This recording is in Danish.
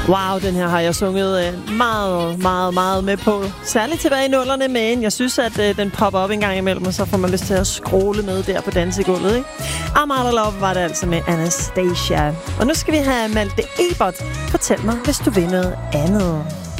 Wow, den her har jeg sunget meget med på. Særligt tilbage i nullerne, men jeg synes, at den popper op en gang imellem, og så får man lyst til at scrolle med der på dansegulvet, ikke? I'm Out of Love var det altså med Anastasia. Og nu skal vi have Malte Ebert. Fortæl mig, hvis du vil noget andet.